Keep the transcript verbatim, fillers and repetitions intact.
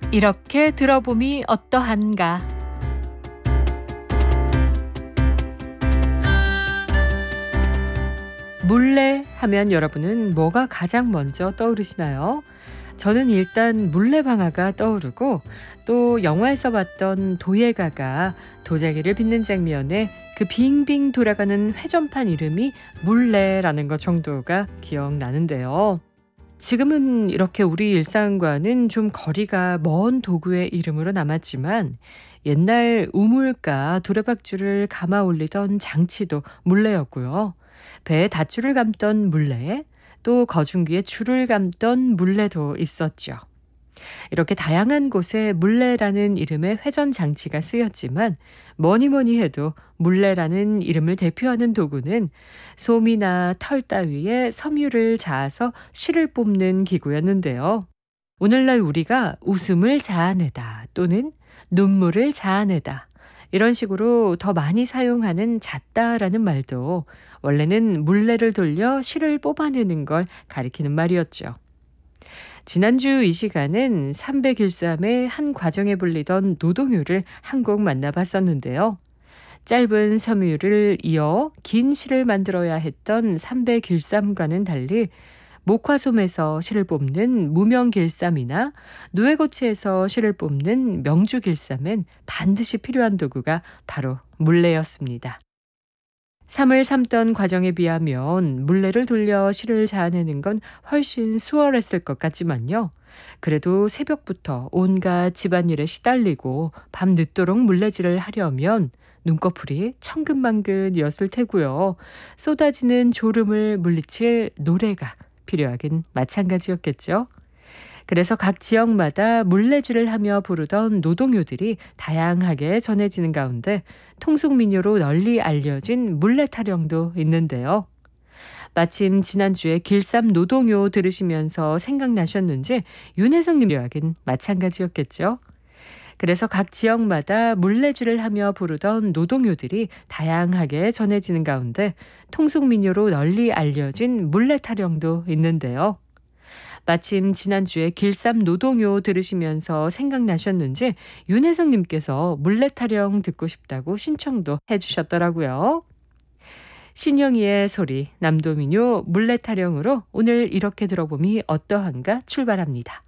이렇게 들어봄이 어떠한가. 물레 하면 여러분은 뭐가 가장 먼저 떠오르시나요? 저는 일단 물레방아가 떠오르고 또 영화에서 봤던 도예가가 도자기를 빚는 장면에 그 빙빙 돌아가는 회전판 이름이 물레라는 것 정도가 기억나는데요. 지금은 이렇게 우리 일상과는 좀 거리가 먼 도구의 이름으로 남았지만 옛날 우물가 두레박줄을 감아 올리던 장치도 물레였고요. 배에 닷줄을 감던 물레, 또 거중기에 줄을 감던 물레도 있었죠. 이렇게 다양한 곳에 물레라는 이름의 회전 장치가 쓰였지만 뭐니 뭐니 해도 물레라는 이름을 대표하는 도구는 솜이나 털 따위에 섬유를 자아서 실을 뽑는 기구였는데요. 오늘날 우리가 웃음을 자아내다 또는 눈물을 자아내다 이런 식으로 더 많이 사용하는 잣다라는 말도 원래는 물레를 돌려 실을 뽑아내는 걸 가리키는 말이었죠. 지난주 이 시간은 삼백일삼의 한 과정에 불리던 노동요를 한 곡 만나봤었는데요. 짧은 섬유를 이어 긴 실을 만들어야 했던 삼백일삼과는 달리 목화솜에서 실을 뽑는 무명길쌈이나 누에고치에서 실을 뽑는 명주길쌈엔 반드시 필요한 도구가 바로 물레였습니다. 삶을 삶던 과정에 비하면 물레를 돌려 실을 자아내는 건 훨씬 수월했을 것 같지만요. 그래도 새벽부터 온갖 집안일에 시달리고 밤 늦도록 물레질을 하려면 눈꺼풀이 천근만근이었을 테고요. 쏟아지는 졸음을 물리칠 노래가 필요하긴 마찬가지였겠죠. 그래서 각 지역마다 물레질을 하며 부르던 노동요들이 다양하게 전해지는 가운데 통속민요로 널리 알려진 물레타령도 있는데요. 마침 지난주에 길쌈 노동요 들으시면서 생각나셨는지 윤혜성님 이야기는 마찬가지였겠죠. 그래서 각 지역마다 물레질을 하며 부르던 노동요들이 다양하게 전해지는 가운데 통속민요로 널리 알려진 물레타령도 있는데요. 마침 지난주에 길쌈 노동요 들으시면서 생각나셨는지 윤혜성님께서 물레타령 듣고 싶다고 신청도 해주셨더라고요. 신영이의 소리 남도민요 물레타령으로 오늘 이렇게 들어봄이 어떠한가 출발합니다.